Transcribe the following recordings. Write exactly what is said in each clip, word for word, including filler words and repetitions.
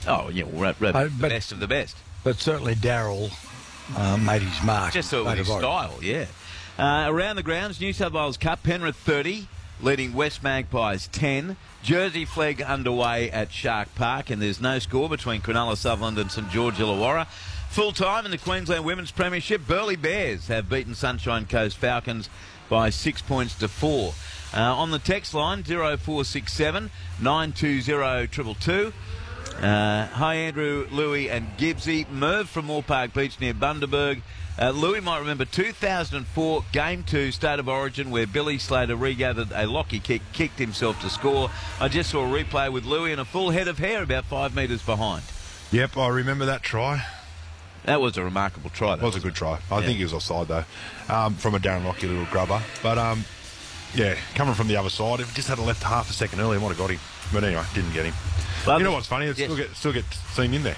Oh, yeah, well, right, Uh, the but- best of the best. But certainly Darryl uh, made his mark. Just thought with his style, yeah. Uh, around the grounds, New South Wales Cup, Penrith thirty, leading West Magpies ten. Jersey flag underway at Shark Park, and there's no score between Cronulla Sutherland and St George Illawarra. Full time in the Queensland Women's Premiership, Burleigh Bears have beaten Sunshine Coast Falcons by six points to four. Uh, on the text line, zero four six seven nine two zero two two two. Uh, hi, Andrew, Louis and Gibbsy. Merv from Moore Park Beach near Bundaberg. Uh, Louis might remember two thousand four, Game two, State of Origin, where Billy Slater regathered a Lockie kick, kicked himself to score. I just saw a replay with Louis and a full head of hair about five metres behind. Yep, I remember that try. That was a remarkable try. It was a good try. I Yeah. think he was offside, though, um, from a Darren Lockyer little grubber. But, um, yeah, coming from the other side, if he just had left half a second earlier, might have got him. But anyway, didn't get him. Well, you know what's funny? It yes. still get still get seen in there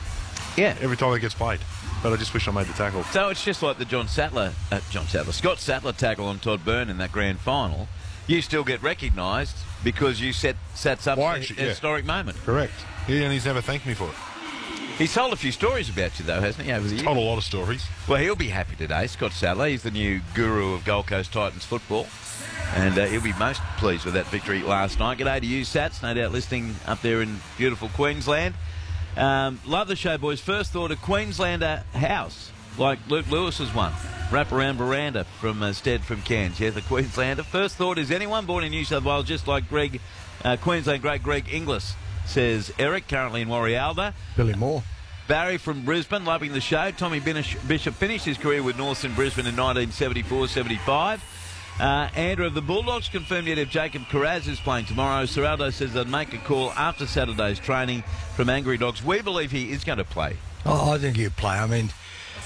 Yeah. every time it gets played. But I just wish I made the tackle. So it's just like the John Sattler, uh, John Sattler, Scott Sattler tackle on Todd Byrne in that grand final. You still get recognised because you set sets up Well, a actually, a yeah. historic moment. Correct. Yeah, and he's never thanked me for it. He's told a few stories about you, though, hasn't he, over the years? Told a lot of stories. Well, he'll be happy today, Scott Sattler. He's the new guru of Gold Coast Titans football. And uh, he'll be most pleased with that victory last night. G'day to you, Sats, no doubt listening up there in beautiful Queensland. Um, love the show, boys. First thought, a Queenslander house, like Luke Lewis's one. Wraparound veranda from uh, Stead from Cairns. Yeah, the Queenslander. First thought, is anyone born in New South Wales just like Greg, uh, Queensland great Greg Inglis, says Eric, currently in Warrialba. Billy Moore. Barry from Brisbane, loving the show. Tommy Bishop finished his career with Norths in Brisbane in nineteen seventy-four seventy-five. Uh, Andrew of the Bulldogs confirmed yet if Jacob Carraz is playing tomorrow. Seraldo says they'd make a call after Saturday's training from Angry Dogs. We believe he is going to play. Oh, I think he'll play. I mean,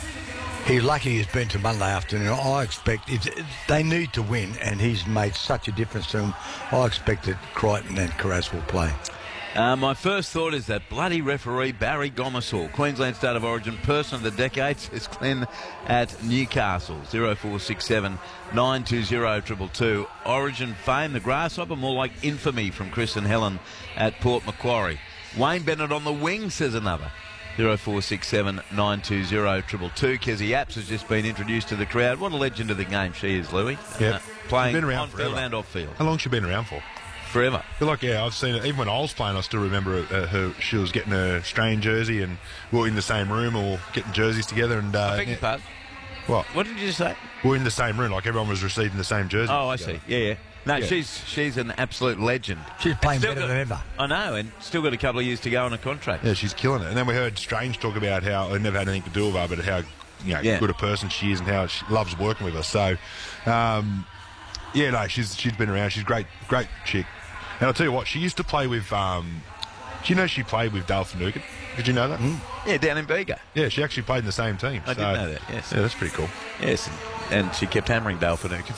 he's lucky he's been to Monday afternoon. I expect if they need to win, and he's made such a difference to them. I expect that Crichton and Carraz will play. Uh, my first thought is that bloody referee Barry Gomersall, Queensland State of Origin Person of the Decade, says Glenn at Newcastle. zero four six seven nine two zero two two two. Origin fame, the Grasshopper, more like infamy from Chris and Helen at Port Macquarie. Wayne Bennett on the wing, says another. zero four six seven nine two zero two two two. Kezzy Apps has just been introduced to the crowd. What a legend of the game she is, Louis. Yep. Uh, playing She's been around on forever. field and off field. How long's she been around for? Forever. But like, yeah, I've seen it. Even when I was playing, I still remember uh, her. She was getting a Australian jersey, and we were in the same room, or getting jerseys together. And uh, I beg your yeah. pardon. What? What did you say? We were in the same room, like everyone was receiving the same jersey. Oh, I together. see. Yeah, yeah. No, Yeah. she's she's an absolute legend. She's playing Still better got- than ever. I know, and still got a couple of years to go on a contract. Yeah, she's killing it. And then we heard Strange talk about how it never had anything to do with her, but how you know Yeah. good a person she is and how she loves working with us. So, um, yeah, no, she's she's been around. She's a great, great chick. And I'll tell you what, she used to play with. Um, do you know she played with Dale Finucane? Did you know that? Mm. Yeah, down in Bega. Yeah, she actually played in the same team. I so, did know that, yes. Yeah, that's pretty cool. Yes, and, and she kept hammering Dale Finucane.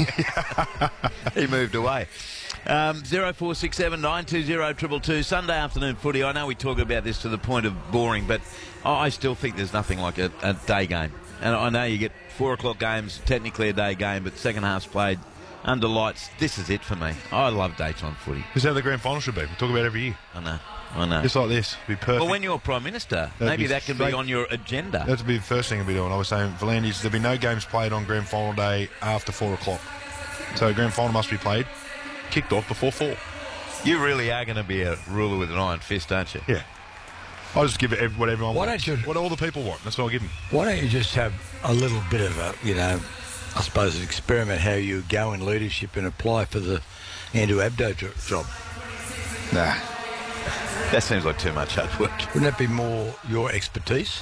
He moved away. Um, zero four six seven nine two zero two two two. Sunday afternoon footy. I know we talk about this to the point of boring, but I still think there's nothing like a, a day game. And I know you get four o'clock games, technically a day game, but second half's played under lights. This is it for me. I love daytime footy. This is how the grand final should be. We talk about it every year. I know. I know. Just like this. Be perfect. Well, when you're Prime Minister, maybe be that can be straight- on your agenda. That'd be the first thing I'd be doing. I was saying, Volandis, there'll be no games played on grand final day after four o'clock. So grand final must be played, kicked off before four. You really are going to be a ruler with an iron fist, aren't you? Yeah. I just give it ev- what everyone Why wants. don't you- What all the people want. That's what I give them. Why don't you just have a little bit of a, you know, I suppose an experiment how you go in leadership and apply for the Andrew Abdo jo- job? Nah. That seems like too much hard work. Wouldn't that be more your expertise?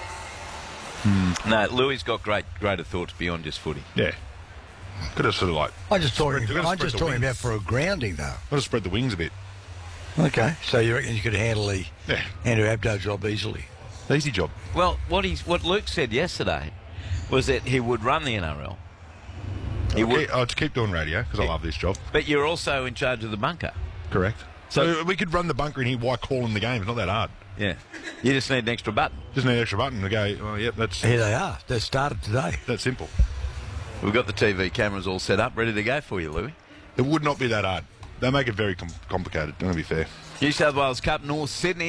No, Louis got great, greater thoughts beyond just footy. Yeah. Could have sort of like, I just talking. Spread- you've got to I'm spread just the talking wings. about for a grounding though. got to spread the wings a bit. Okay, so you reckon you could handle the Yeah. Andrew Abdo job easily? Easy job. Well, what he's what Luke said yesterday was that he would run the N R L. He Okay, would, I'll just keep doing radio because I love this job. but you're also in charge of the bunker. Correct. So- So we could run the bunker in here while calling the game. It's not that hard. Yeah, you just need an extra button. Just need an extra button to go, oh, yep, that's Here they are. They started today. that's simple. We've got the T V cameras all set up, ready to go for you, Louis. It would not be that hard. They make it very com- complicated, don't be fair. New South Wales Cup, North Sydney.